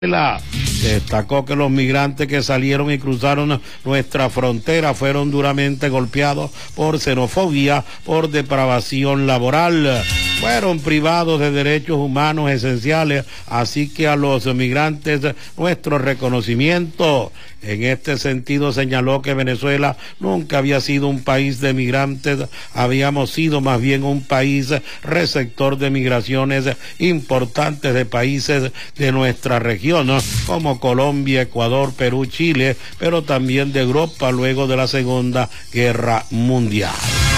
Destacó que los migrantes que salieron y cruzaron nuestra frontera fueron duramente golpeados por xenofobia, por depravación laboral. Fueron privados de derechos humanos esenciales, así que a los migrantes nuestro reconocimiento. En este sentido señaló que Venezuela nunca había sido un país de migrantes, habíamos sido más bien un país receptor de migraciones importantes de países de nuestra región, ¿no? Como Colombia, Ecuador, Perú, Chile, pero también de Europa luego de la Segunda Guerra Mundial.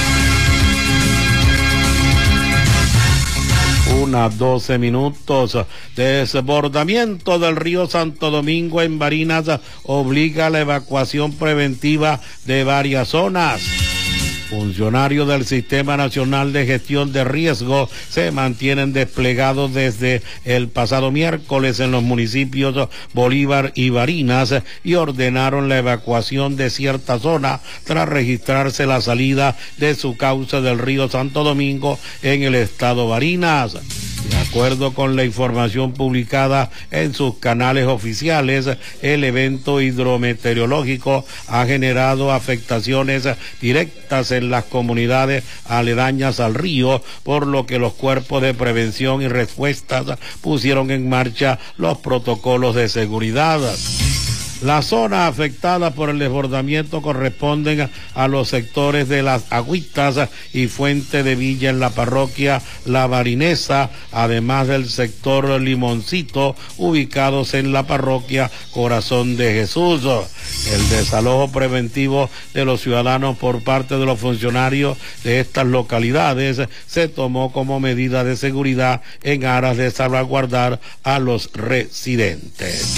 12 minutos. Desbordamiento del río Santo Domingo en Barinas obliga a la evacuación preventiva de varias zonas. Funcionarios del Sistema Nacional de Gestión de Riesgo se mantienen desplegados desde el pasado miércoles en los municipios Bolívar y Barinas y ordenaron la evacuación de cierta zona tras registrarse la salida de su cauce del río Santo Domingo en el estado Barinas. De acuerdo con la información publicada en sus canales oficiales, el evento hidrometeorológico ha generado afectaciones directas en las comunidades aledañas al río, por lo que los cuerpos de prevención y respuestas pusieron en marcha los protocolos de seguridad. Las zonas afectadas por el desbordamiento corresponden a los sectores de Las Agüitas y Fuente de Villa en la parroquia La Barinesa, además del sector Limoncito, ubicados en la parroquia Corazón de Jesús. El desalojo preventivo de los ciudadanos por parte de los funcionarios de estas localidades se tomó como medida de seguridad en aras de salvaguardar a los residentes.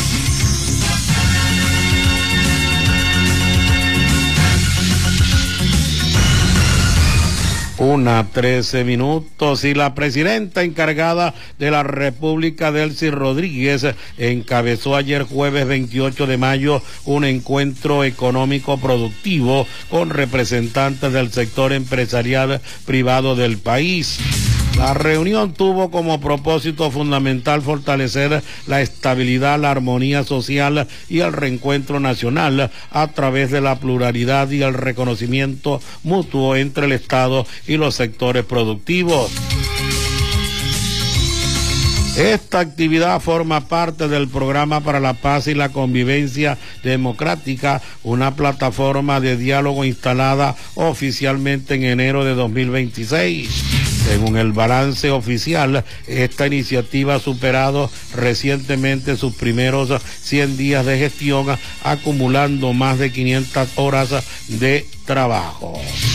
1:13 minutos y la presidenta encargada de la República, Delcy Rodríguez, encabezó ayer jueves 28 de mayo un encuentro económico productivo con representantes del sector empresarial privado del país. La reunión tuvo como propósito fundamental fortalecer la estabilidad, la armonía social y el reencuentro nacional a través de la pluralidad y el reconocimiento mutuo entre el Estado y los sectores productivos. Esta actividad forma parte del Programa para la Paz y la Convivencia Democrática, una plataforma de diálogo instalada oficialmente en enero de 2026. Según el balance oficial, esta iniciativa ha superado recientemente sus primeros 100 días de gestión, acumulando más de 500 horas de trabajo.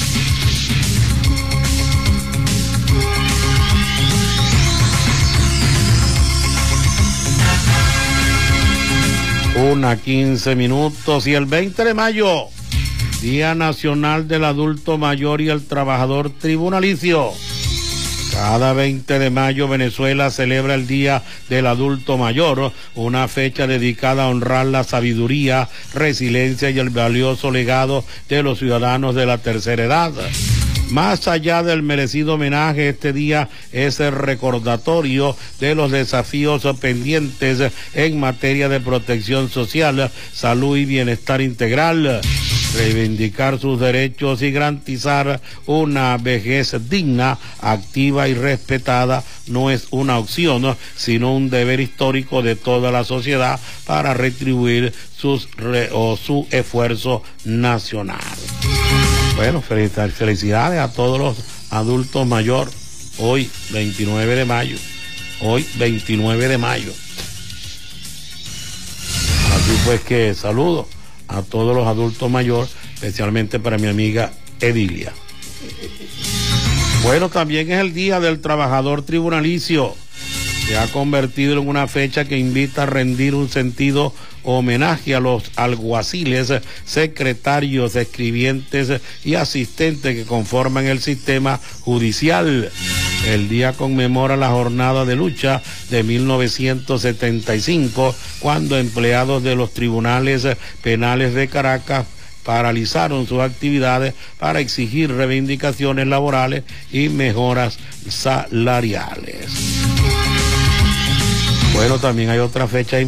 Una 15 minutos y el 20 de mayo, Día Nacional del Adulto Mayor y el Trabajador Tribunalicio. Cada 20 de mayo Venezuela celebra el Día del Adulto Mayor, una fecha dedicada a honrar la sabiduría, resiliencia y el valioso legado de los ciudadanos de la tercera edad. Más allá del merecido homenaje, este día es el recordatorio de los desafíos pendientes en materia de protección social, salud y bienestar integral. Reivindicar sus derechos y garantizar una vejez digna, activa y respetada no es una opción, sino un deber histórico de toda la sociedad para retribuir su esfuerzo nacional. Bueno, felicidades a todos los adultos mayores. Hoy, 29 de mayo. Hoy, 29 de mayo. Así pues que saludo a todos los adultos mayores, especialmente para mi amiga Edilia. Bueno, también es el Día del Trabajador Tribunalicio. Se ha convertido en una fecha que invita a rendir un sentido homenaje a los alguaciles, secretarios, escribientes y asistentes que conforman el sistema judicial. El día conmemora la jornada de lucha de 1975, cuando empleados de los tribunales penales de Caracas paralizaron sus actividades para exigir reivindicaciones laborales y mejoras salariales. Bueno, también hay otra fecha